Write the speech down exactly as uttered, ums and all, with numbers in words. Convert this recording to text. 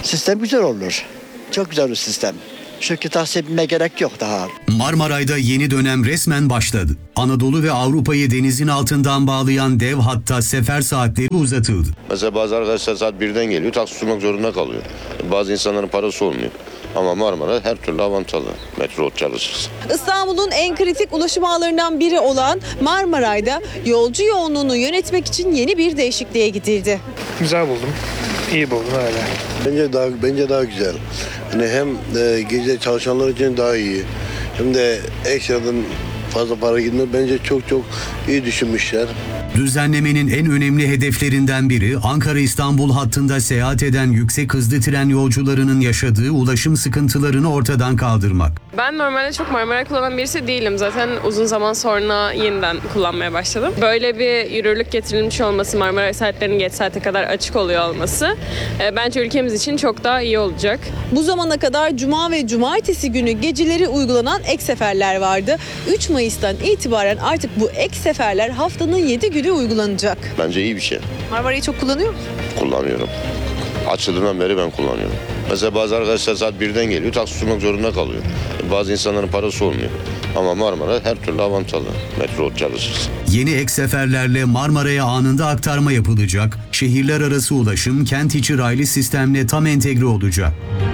Sistem güzel olur. Çok güzel bir sistem. Çünkü tahsibine gerek yok daha. Marmaray'da yeni dönem resmen başladı. Anadolu ve Avrupa'yı denizin altından bağlayan dev hatta sefer saatleri uzatıldı. Mesela bazı arkadaşlar saat birden geliyor, taksi tutmak zorunda kalıyor. Bazı insanların parası olmuyor. Ama Marmara her türlü avantajlı. Metro çalışırsa. İstanbul'un en kritik ulaşım ağlarından biri olan Marmaray'da yolcu yoğunluğunu yönetmek için yeni bir değişikliğe gidildi. Güzel buldum. İyi buldum öyle. Bence daha bence daha güzel. Hani hem e, gece çalışanlar için daha iyi. Hem de ekstradan fazla para gitmiyor. Bence çok çok iyi düşünmüşler. Düzenlemenin en önemli hedeflerinden biri Ankara-İstanbul hattında seyahat eden yüksek hızlı tren yolcularının yaşadığı ulaşım sıkıntılarını ortadan kaldırmak. Ben normalde çok Marmara kullanan birisi değilim. Zaten uzun zaman sonra yeniden kullanmaya başladım. Böyle bir yürürlük getirilmiş olması, Marmara saatlerinin geç saate kadar açık oluyor olması e, bence ülkemiz için çok daha iyi olacak. Bu zamana kadar cuma ve cumartesi günü geceleri uygulanan ek seferler vardı. üç Mayıs'tan itibaren artık bu ek seferler haftanın yedi günü uygulanacak. Bence iyi bir şey. Marmara'yı çok kullanıyor musun? Kullanıyorum. Açıldığından beri ben kullanıyorum. Mesela bazı arkadaşlar saat birden geliyor, taksi tutmak zorunda kalıyor. Bazı insanların parası olmuyor. Ama Marmara her türlü avantajlı. Metro çalışırsa. Yeni ek seferlerle Marmara'ya anında aktarma yapılacak. Şehirler arası ulaşım kent içi raylı sistemle tam entegre olacak.